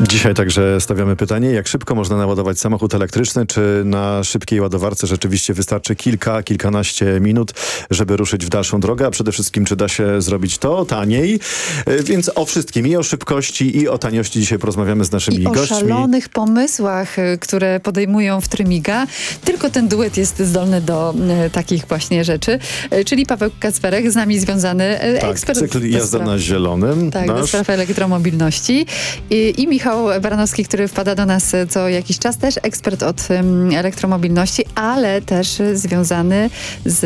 Dzisiaj także stawiamy pytanie, jak szybko można naładować samochód elektryczny, czy na szybkiej ładowarce rzeczywiście wystarczy kilkanaście minut, żeby ruszyć w dalszą drogę, a przede wszystkim, czy da się zrobić to taniej. Więc o wszystkim, i o szybkości, i o taniości dzisiaj porozmawiamy z naszymi gośćmi. I o szalonych pomysłach, które podejmują w Trymiga. Tylko ten duet jest zdolny do takich właśnie rzeczy. Czyli Paweł Kacperek, z nami związany ekspert. Cykl jazda na zielonym. Tak, do spraw elektromobilności. I Michał Baranowski, który wpada do nas co jakiś czas, też ekspert od elektromobilności, ale też związany z...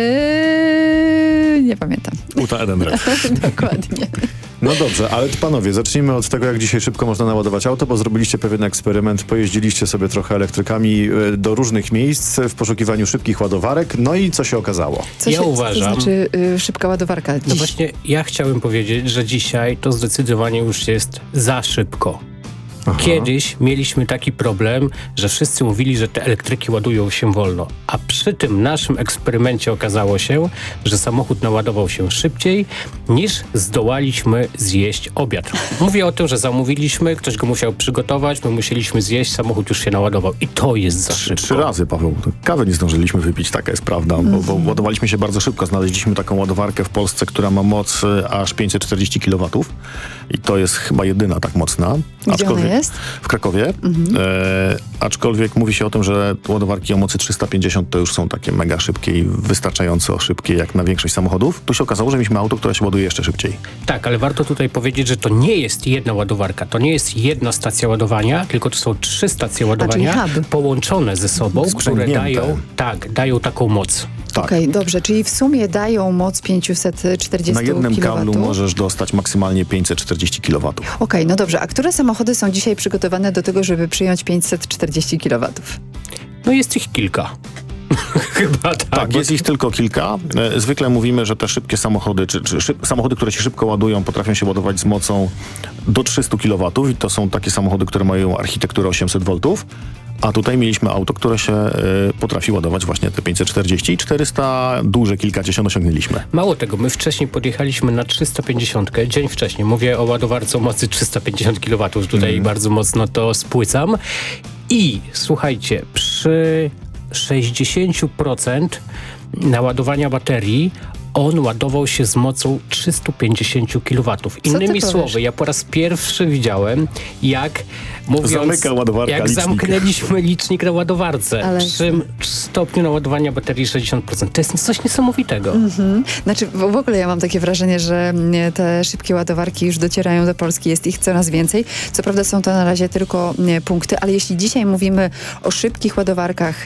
nie pamiętam. Uta Edenred. Dokładnie. No dobrze, ale panowie, zacznijmy od tego, jak dzisiaj szybko można naładować auto, bo zrobiliście pewien eksperyment, pojeździliście sobie trochę elektrykami do różnych miejsc w poszukiwaniu szybkich ładowarek, no i co się okazało? Uważam, to znaczy szybka ładowarka dziś? No właśnie, ja chciałem powiedzieć, że dzisiaj to zdecydowanie już jest za szybko. Aha. Kiedyś mieliśmy taki problem, że wszyscy mówili, że te elektryki ładują się wolno, a przy tym naszym eksperymencie okazało się, że samochód naładował się szybciej niż zdołaliśmy zjeść obiad. Mówię o tym, że zamówiliśmy, ktoś go musiał przygotować, my musieliśmy zjeść, samochód już się naładował i to jest za szybko. 3 razy, Paweł. Kawę nie zdążyliśmy wypić, taka jest prawda, bo ładowaliśmy się bardzo szybko. Znaleźliśmy taką ładowarkę w Polsce, która ma moc aż 540 kW i to jest chyba jedyna tak mocna. Gdzie ona jest? W Krakowie. Aczkolwiek mówi się o tym, że ładowarki o mocy 350 to już są takie mega szybkie i wystarczająco szybkie jak na większość samochodów. Tu się okazało, że mieliśmy auto, które się ładuje jeszcze szybciej. Tak, ale warto tutaj powiedzieć, że to nie jest jedna ładowarka, to nie jest jedna stacja ładowania, tylko to są 3 stacje ładowania połączone ze sobą, które dają taką moc. Tak. Okej, dobrze, czyli w sumie dają moc 540 Na jednym kW. kablu możesz dostać maksymalnie 540 kW. Okej, no dobrze, a które samochody są dzisiaj przygotowane do tego, żeby przyjąć 540 kW? No jest ich kilka. Chyba tak. Tak, jest ich tylko kilka. Zwykle mówimy, że te szybkie samochody, samochody, które się szybko ładują, potrafią się ładować z mocą do 300 kW i to są takie samochody, które mają architekturę 800 V. A tutaj mieliśmy auto, które się potrafi ładować właśnie te 540 i 400, duże kilkadziesiąt osiągnęliśmy. Mało tego, my wcześniej podjechaliśmy na 350, dzień wcześniej. Mówię o ładowarce o mocy 350 kW, tutaj bardzo mocno to spłycam. I słuchajcie, przy 60% naładowania baterii on ładował się z mocą 350 kW. Innymi słowy, ja po raz pierwszy widziałem, jak zamknęliśmy licznik na ładowarce. Przy stopniu naładowania baterii 60%. To jest coś niesamowitego. Znaczy, w ogóle ja mam takie wrażenie, że te szybkie ładowarki już docierają do Polski. Jest ich coraz więcej. Co prawda są to na razie tylko punkty, ale jeśli dzisiaj mówimy o szybkich ładowarkach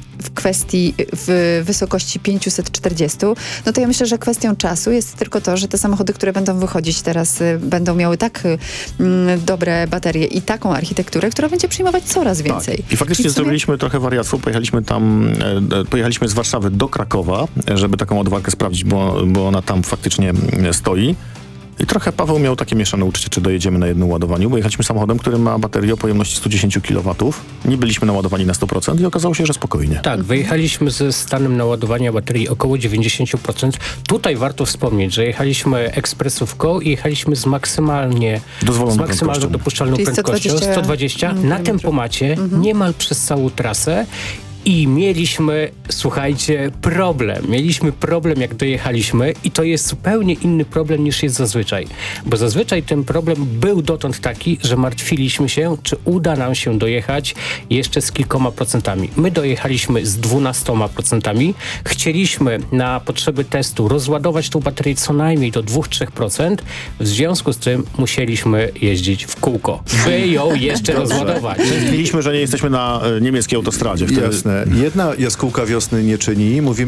w wysokości 540, no to ja myślę, że kwestią czasu jest tylko to, że te samochody, które będą wychodzić teraz, będą miały tak dobre baterie i taką architekturę, która będzie przyjmować coraz więcej. Tak. I faktycznie zrobiliśmy trochę wariactwo. Pojechaliśmy z Warszawy do Krakowa, żeby taką ładowarkę sprawdzić, bo ona tam faktycznie stoi. I trochę Paweł miał takie mieszane uczucie, czy dojedziemy na jednym ładowaniu, bo jechaliśmy samochodem, który ma baterię o pojemności 110 kW. Nie byliśmy naładowani na 100% i okazało się, że spokojnie. Tak, wyjechaliśmy ze stanem naładowania baterii około 90%. Tutaj warto wspomnieć, że jechaliśmy ekspresówką i jechaliśmy z maksymalną dopuszczalną prędkością 120 na tempomacie niemal przez całą trasę. I mieliśmy, słuchajcie, problem. Mieliśmy problem, jak dojechaliśmy i to jest zupełnie inny problem niż jest zazwyczaj. Bo zazwyczaj ten problem był dotąd taki, że martwiliśmy się, czy uda nam się dojechać jeszcze z kilkoma procentami. My dojechaliśmy z 12%. Chcieliśmy na potrzeby testu rozładować tą baterię co najmniej do 2-3%. W związku z tym musieliśmy jeździć w kółko, by ją jeszcze rozładować. Mówiliśmy, że nie jesteśmy na niemieckiej autostradzie. Jasne. Jedna jaskółka wiosny nie czyni. Mówimy